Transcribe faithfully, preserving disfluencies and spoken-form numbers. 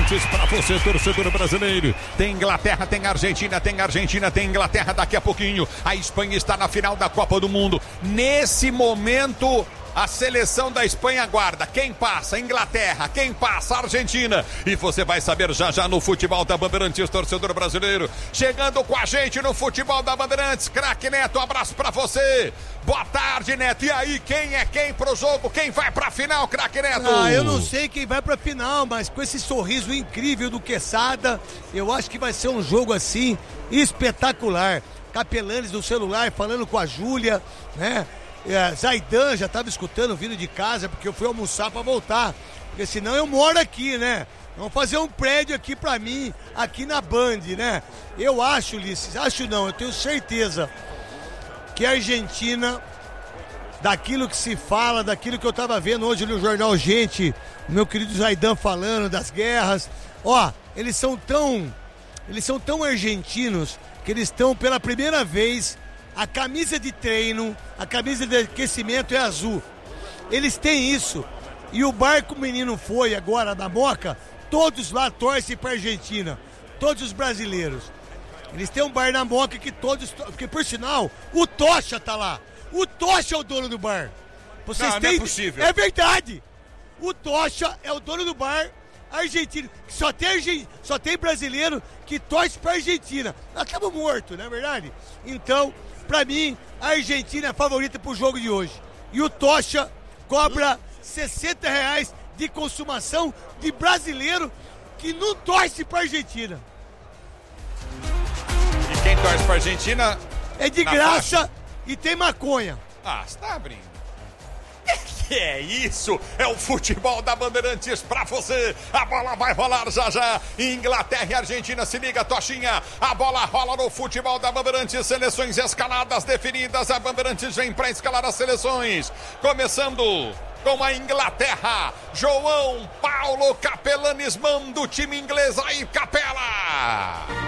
Bandeirantes para você, torcedor brasileiro. Tem Inglaterra, tem Argentina, tem Argentina, tem Inglaterra daqui a pouquinho. A Espanha está na final da Copa do Mundo. Nesse momento, a seleção da Espanha aguarda. Quem passa? Inglaterra. Quem passa? Argentina. E você vai saber já já no Futebol da Bandeirantes, torcedor brasileiro. Chegando com a gente no Futebol da Bandeirantes. Craque Neto, um abraço pra você. Boa tarde, Neto. E aí, quem é quem pro jogo? Quem vai pra final, craque Neto? Ah, eu não sei quem vai pra final, mas com esse sorriso incrível do Quesada, eu acho que vai ser um jogo assim espetacular. Capelanes no celular falando com a Júlia, né? É, Zaidan já estava escutando vindo de casa, porque eu fui almoçar para voltar, porque senão eu moro aqui, né? Vamos fazer um prédio aqui para mim, aqui na Band, né? Eu acho, Ulisses, acho não, eu tenho certeza que a Argentina, daquilo que se fala, daquilo que eu estava vendo hoje no jornal Gente, meu querido Zaidan falando das guerras, ó, eles são tão, eles são tão argentinos que eles estão pela primeira vez. A camisa de treino, a camisa de aquecimento é azul. Eles têm isso. E o bar que o menino foi agora da Moca, todos lá torcem para a Argentina. Todos os brasileiros. Eles têm um bar na Moca que todos... Porque, por sinal, o Tocha tá lá. O Tocha é o dono do bar. Vocês não, têm... não é possível. É verdade. O Tocha é o dono do bar argentino. Só tem, só tem brasileiro que torce para a Argentina. Nós estamos mortos, não é verdade? Então... Pra mim, a Argentina é a favorita pro jogo de hoje. E o Tocha cobra sessenta reais de consumação de brasileiro que não torce pra Argentina. E quem torce pra Argentina... É de graça faixa. E tem maconha. Ah, você tá abrindo. Que é isso? É o Futebol da Bandeirantes pra você. A bola vai rolar já já. Inglaterra e Argentina, se liga, Tochinha. A bola rola no Futebol da Bandeirantes. Seleções escaladas, definidas. A Bandeirantes vem pra escalar as seleções. Começando com a Inglaterra. João Paulo Capelanes manda o time inglês aí, Capela.